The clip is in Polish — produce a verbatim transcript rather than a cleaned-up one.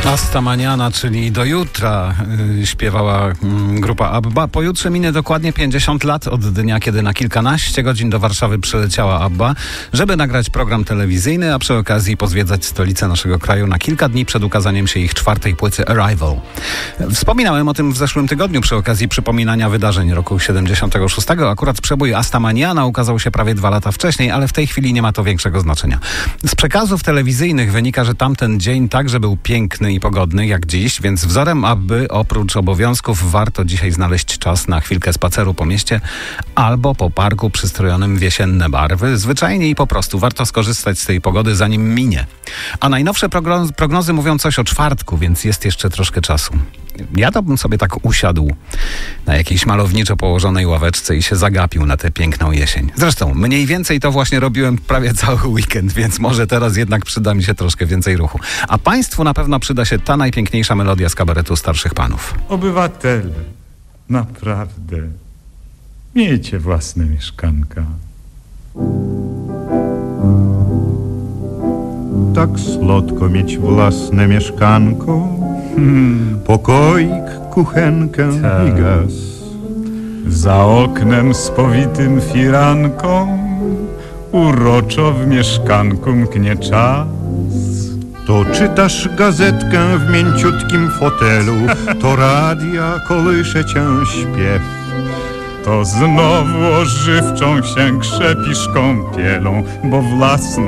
Asta Maniana, czyli do jutra, yy, śpiewała yy, grupa ABBA. Pojutrze minie dokładnie pięćdziesiąt lat od dnia, kiedy na kilkanaście godzin do Warszawy przyleciała ABBA, żeby nagrać program telewizyjny, a przy okazji pozwiedzać stolicę naszego kraju na kilka dni przed ukazaniem się ich czwartej płyty Arrival. Wspominałem o tym w zeszłym tygodniu przy okazji przypominania wydarzeń roku siedemdziesiątego szóstego. Akurat przebój Asta Maniana ukazał się prawie dwa lata wcześniej, ale w tej chwili nie ma to większego znaczenia. Z przekazów telewizyjnych wynika, że tamten dzień także był piękny i pogodny jak dziś, więc wzorem, aby oprócz obowiązków warto dzisiaj znaleźć czas na chwilkę spaceru po mieście albo po parku przystrojonym w jesienne barwy. Zwyczajnie i po prostu warto skorzystać z tej pogody, zanim minie. A najnowsze prognozy, prognozy mówią coś o czwartku, więc jest jeszcze troszkę czasu. Ja to bym sobie tak usiadł na jakiejś malowniczo położonej ławeczce i się zagapił na tę piękną jesień. Zresztą mniej więcej to właśnie robiłem prawie cały weekend, więc może teraz jednak przyda mi się troszkę więcej ruchu. A państwu na pewno przyda się ta najpiękniejsza melodia z kabaretu Starszych Panów. Obywatele, naprawdę, miejcie własne mieszkanka. Tak słodko mieć własne mieszkanko, hmm. pokoik, kuchenkę Ta. i gaz. Za oknem spowitym firanką uroczo w mieszkanku mknie czas. To czytasz gazetkę w mięciutkim fotelu, to radia kołysze cię śpiew. To znowu ożywczą się krzepisz kąpielą, bo własne